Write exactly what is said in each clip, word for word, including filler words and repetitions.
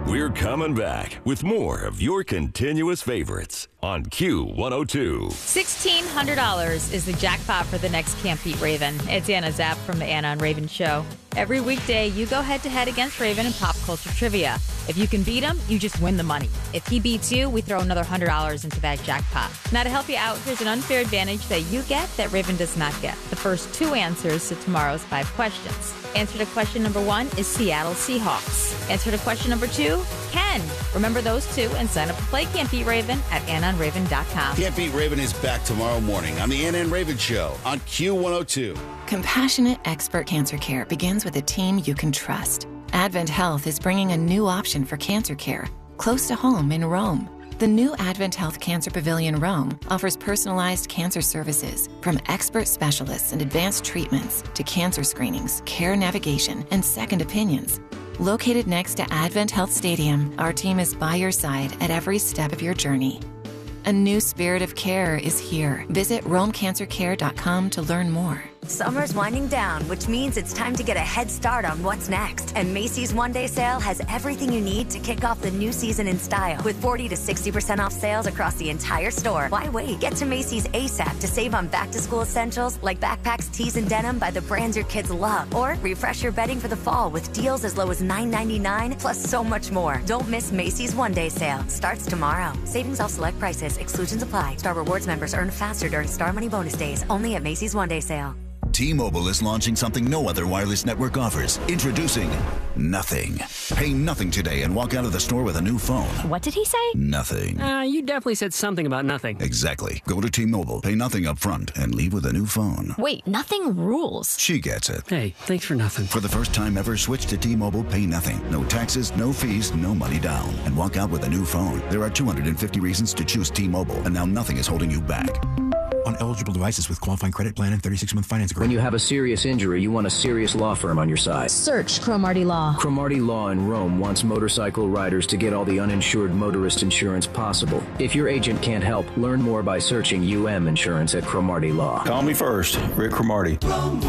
We're coming back with more of your continuous favorites on Q one oh two. sixteen hundred dollars is the jackpot for the next Can't Beat Raven. It's Anna Zapp from the Anna and Raven Show. Every weekday, you go head-to-head against Raven in pop culture trivia. If you can beat him, you just win the money. If he beats you, we throw another one hundred dollars into that jackpot. Now, to help you out, here's an unfair advantage that you get that Raven does not get. The first two answers to tomorrow's five questions. Answer to question number one is Seattle Seahawks. Answer to question number two, Ken. Remember those two and sign up to play Can't Beat Raven at anna and raven dot com. Can't Beat Raven is back tomorrow morning on the Anna and Raven Show on Q one oh two. Compassionate expert cancer care begins with a team you can trust. Advent Health is bringing a new option for cancer care, close to home in Rome. The new Advent Health Cancer Pavilion Rome offers personalized cancer services, from expert specialists and advanced treatments to cancer screenings, care navigation, and second opinions. Located next to Advent Health Stadium, our team is by your side at every step of your journey. A new spirit of care is here. Visit rome cancer care dot com to learn more. Summer's winding down, which means it's time to get a head start on what's next. And Macy's One Day Sale has everything you need to kick off the new season in style. With forty to sixty percent off sales across the entire store. Why wait? Get to Macy's ASAP to save on back-to-school essentials like backpacks, tees, and denim by the brands your kids love. Or refresh your bedding for the fall with deals as low as nine ninety-nine, plus so much more. Don't miss Macy's One Day Sale. Starts tomorrow. Savings off select prices. Exclusions apply. Star Rewards members earn faster during Star Money bonus days. Only at Macy's One Day Sale. T-Mobile is launching something no other wireless network offers. Introducing Nothing. Pay nothing today and walk out of the store with a new phone. What did he say? Nothing. Uh, you definitely said something about nothing. Exactly. Go to T-Mobile, pay nothing up front, and leave with a new phone. Wait, nothing rules. She gets it. Hey, thanks for nothing. For the first time ever, switch to T-Mobile, pay nothing. No taxes, no fees, no money down. And walk out with a new phone. There are two hundred fifty reasons to choose T-Mobile, and now nothing is holding you back. On eligible devices with qualifying credit plan and thirty-six month finance agreement. When you have a serious injury, you want a serious law firm on your side. Search Cromartie Law. Cromartie Law in Rome wants motorcycle riders to get all the uninsured motorist insurance possible. If your agent can't help, learn more by searching U M Insurance at Cromartie Law. Call me first, Rick Cromartie. Rome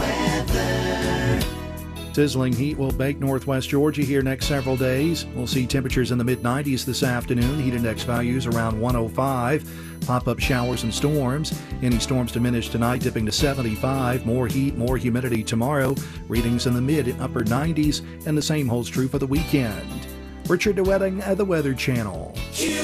weather. Sizzling heat will bake northwest Georgia here next several days. We'll see temperatures in the mid nineties this afternoon. Heat index values around one oh five. Pop-up showers and storms. Any storms diminish tonight, dipping to seventy-five. More heat, more humidity tomorrow. Readings in the mid and upper nineties. And the same holds true for the weekend. Richard DeWetting at the Weather Channel.